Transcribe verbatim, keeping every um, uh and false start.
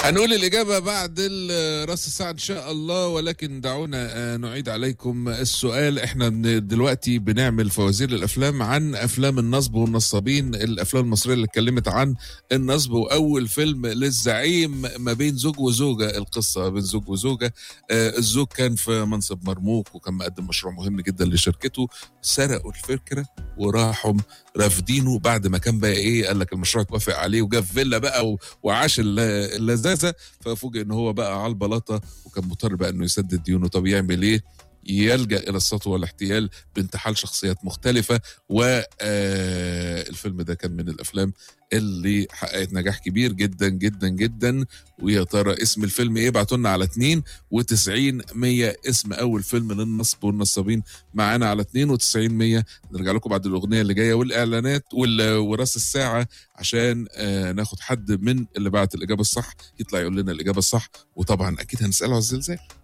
هنقول الإجابة بعد راس الساعة إن شاء الله، ولكن دعونا نعيد عليكم السؤال. احنا دلوقتي بنعمل فوازير الأفلام عن أفلام النصب والنصابين، الأفلام المصرية اللي اتكلمت عن النصب. وأول فيلم للزعيم ما بين زوج وزوجة، القصة بين زوج وزوجة. الزوج كان في منصب مرموق وكان مقدم مشروع مهم جدا لشركته، سرقوا الفكرة وراحوا رافدينه بعد ما كان بقى ايه، قال لك المشروع اتوافق عليه وجاب فيلا بقى وعاش اللذاذه، ففوجئ ان هو بقى على البلاطه وكان مضطر بقى انه يسدد ديونه. طب يعمل ايه؟ يلجأ الى السطو والاحتيال بانتحال شخصيات مختلفه. والفيلم ده كان من الافلام اللي حققت نجاح كبير جدا جدا جدا. ويا ترى اسم الفيلم ايه؟ ابعتوا لنا على اتنين وتسعين مية اسم اول فيلم للنصب والنصابين معانا على اتنين وتسعين مية. نرجع لكم بعد الاغنيه اللي جايه والاعلانات وراس الساعه عشان آه ناخد حد من اللي بعت الاجابه الصح يطلع يقول لنا الاجابه الصح، وطبعا اكيد هنساله على الزلزال.